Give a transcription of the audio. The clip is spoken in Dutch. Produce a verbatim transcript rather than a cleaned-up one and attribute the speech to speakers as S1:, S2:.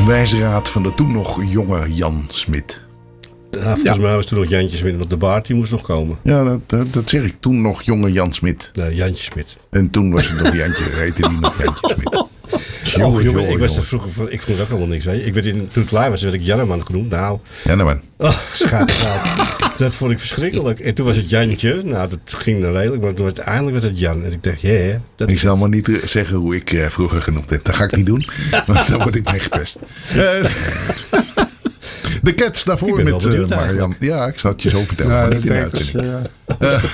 S1: wijze raad van de toen nog jonge Jan Smit.
S2: Ja, volgens ja. mij was toen nog Jantje Smit, want de baard die moest nog komen.
S1: Ja, dat, dat, dat zeg ik. Toen nog jonge Jan Smit.
S2: Nee, Jantje Smit.
S1: En toen was het nog Jantje, heette die nog Jantje Smit.
S2: Jongen, oh, jongen, ik was er vroeger, ik vond het ook allemaal niks. Weet je. Ik werd in, toen het klaar was, werd ik Janneman genoemd. Nou,
S1: Janneman.
S2: Oh, schaap, dat vond ik verschrikkelijk. En toen was het Jantje. Nou, dat ging dan redelijk. Maar toen was het, eindelijk werd het Jan. En ik dacht, ja, yeah, dat
S1: Ik zal maar niet zeggen hoe ik uh, vroeger genoemd heb. Dat ga ik niet doen. Want dan word ik mee gepest. Uh, de Cats daarvoor met uh, Marianne. Ja, ik zal het je zo vertellen. Ja, maar niet in de uitzending. Uh,